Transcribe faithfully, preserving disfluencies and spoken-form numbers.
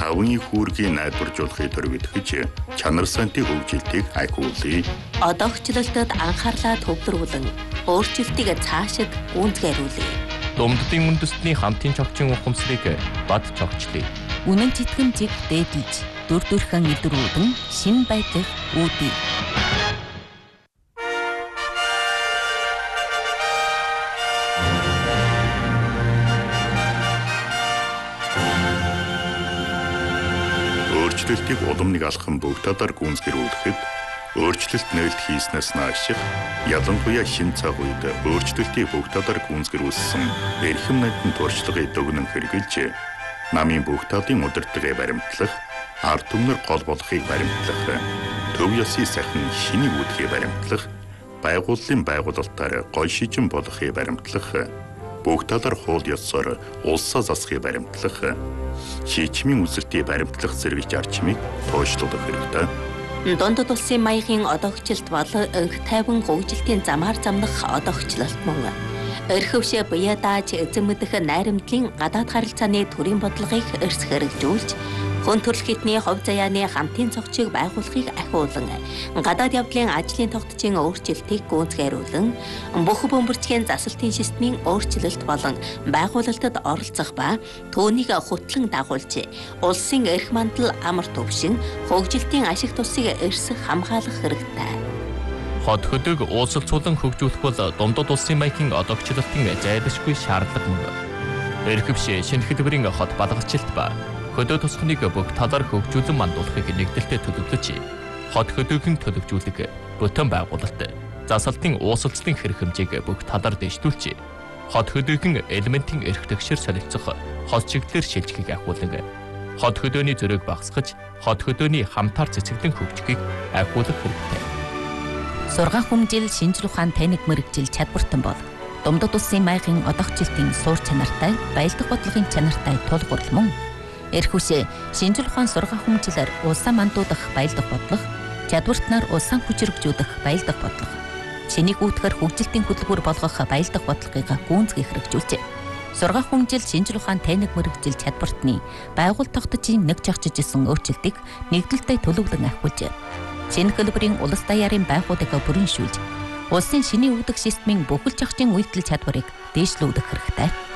таван их үүргийг найдваржуулахыг дөрвөлгөж чанар сантын хөгжилтийг ахиулъя. Одоогчлолтод анхаарлаа төвлөрүүлэн өөрчлөлтийг цаашид гүйцэтгүүлье. Думддын үндэстний хамтын цогцын ухамсарыг бад цогчлие. Үнэн тэтгэмжийг дээдлж дүр төрхөн илрүүлэн шин байдлыг үүдье. Өөрчлөлтийг улам нэг алхам бүх талаар гүйцэтгүүлэхэд өөрчлөлт нээлт хийснээс нааших ялангуяа шинэ цаг үед өөрчлөлтийг бүх талаар гүйцэтгүүлсэн эрхэм найдын туршлагыг дүгнэн хэрэгжилж намын бүх талын удирдлагыг баримтлах, ард түмнэр гол болохыг баримтлах, төв ёсны сайхан шинийг үүдхийг баримтлах, байгууллын байгуулалтаар гол шижин болохыг баримтлах, бүх талаар хууль ёсоор улсаа засахыг баримтлах, шийдвэрийн үзэлтийг баримтлах зэрэг зарчмыг тооцоолох хэрэгтэй. Дундад улсын маягийн одоогчлолт бол өнх тайван хөгжилтийн замаар замнах одоогчлолт мөн. Эрхөвшөө буяа дааж эзэн мэдэх найрамдлын гадаад харилцааны төрийн бодлогыг эрс хэрэгжүүлж, хүн төрөл хитний хувь заяаны хамтын цогцыг байгуулахыг ахиулан, гадаад явдлын ажлын тогтцын өөрчлөлтийг гүйцэтгүүлэн, бүх бөмбөрцгийн засалтын системийн өөрчлөлт болон байгуулалтад оролцох ба түүнийг хөтлөн дагуулж, улсын эрх мандал амар төвшин, хөгжилтийн ашиг тусыг эрс хамгаалах хэрэгтэй. Хот хөдөг уулзалцуулан хөгжүүлэх бол дундад улсын маягийн одоогчлолтын зайлшгүй шаардлага мөн. Эрхөвшөө шинэ хэлбэрийн хот балгалчилт ба хөдөө тусгныг бүх талаар хөгжүүлэн мандуулахыг нэгдэлтэй төлөвлөж, хот хөдөөгийн төлөвжүүлэг, бүтэн байгуулалт, засалтын уусалцлын хэрэг хэмжээг бүх талаар дэвшүүлж, хот хөдөөгийн элементийн эрх тэгшэр солилцох хот чиглэлээр шилжихийг ахиулан, хот хөдөөний зөрөөг багасгаж, хот хөдөөний хамтаар цэцэглэн хөгжихийг ахиулах хэрэгтэй. Сургаан хүмжил шинжлэх ухаан таних мэрэгжил чадвартан бол дундад улсын маягийн одоогчлолтын суур чанартай, баялдах бодлогын чанартай тулгуурл мөн. Эрхүшээ шинжлэх ухаан сургаан хүмжилээр улсаа мандуудах баялдах бодлого, чадвартнаар улсаа хүчрэгжүүлэх баялдах бодлого, шинийг үүтгэр хөгжилтийн хөтөлбөр болгох баялдах бодлогыг гүйцэтгэх хэрэгжүүлжээ. Сургаан хүмжил шинжлэх ухаан таних мэрэгжил чадвартны байгууллага тогтцын нэг жагчж исэн өөрчлөлтийг нэгдэлтэй төлөвлөн ахиулжээ. Шинэ хэлбэрийн улс даяарын байгууллагыг бүрэншүүлж, улсын шинийн үүдэх системийн бүхэл зохицын үйлдэл чадварыг дээшлүүлэх хэрэгтэй.